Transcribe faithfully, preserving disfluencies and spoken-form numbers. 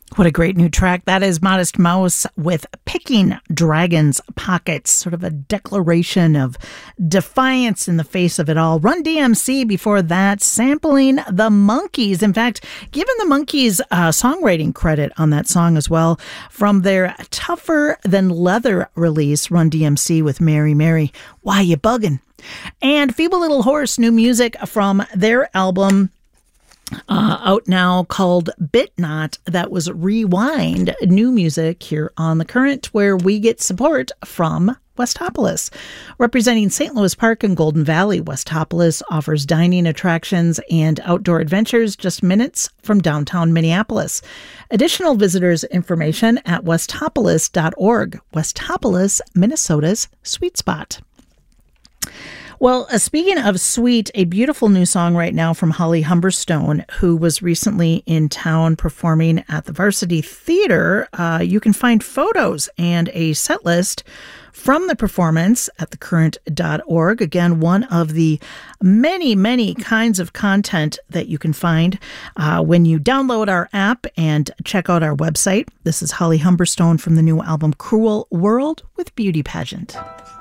What a great new track. That is Modest Mouse with Picking Dragon's Pockets, sort of a declaration of defiance in the face of it all. Run D M C before that, sampling the Monkees. In fact, giving the Monkees uh, songwriting credit on that song as well from their Tougher Than Leather release, Run D M C with Mary Mary. Why you bugging? And Feeble Little Horse, new music from their album Uh, out now called Bit Not. That was Rewind, new music here on The Current, where we get support from Westopolis. Representing Saint Louis Park and Golden Valley, Westopolis offers dining attractions and outdoor adventures just minutes from downtown Minneapolis. Additional visitors information at westopolis dot org. Westopolis, Minnesota's sweet spot. Well, uh, speaking of sweet, a beautiful new song right now from Holly Humberstone, who was recently in town performing at the Varsity Theater. Uh, you can find photos and a set list from the performance at the current dot org. Again, one of the many, many kinds of content that you can find uh, when you download our app and check out our website. This is Holly Humberstone from the new album Cruel World with Beauty Pageant.